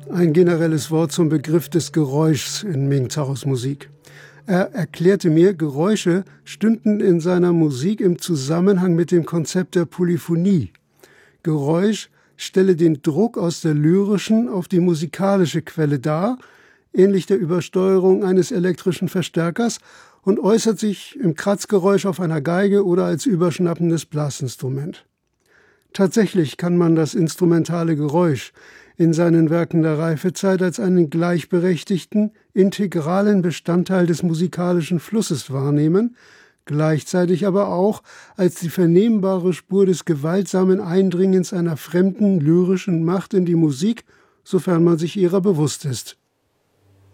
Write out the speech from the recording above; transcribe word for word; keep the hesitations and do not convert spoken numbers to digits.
Ein generelles Wort zum Begriff des Geräuschs in Ming Zaos Musik. Er erklärte mir, Geräusche stünden in seiner Musik im Zusammenhang mit dem Konzept der Polyphonie. Geräusch stelle den Druck aus der lyrischen auf die musikalische Quelle dar, ähnlich der Übersteuerung eines elektrischen Verstärkers, und äußert sich im Kratzgeräusch auf einer Geige oder als überschnappendes Blasinstrument. Tatsächlich kann man das instrumentale Geräusch in seinen Werken der Reifezeit als einen gleichberechtigten, integralen Bestandteil des musikalischen Flusses wahrnehmen, gleichzeitig aber auch als die vernehmbare Spur des gewaltsamen Eindringens einer fremden lyrischen Macht in die Musik, sofern man sich ihrer bewusst ist.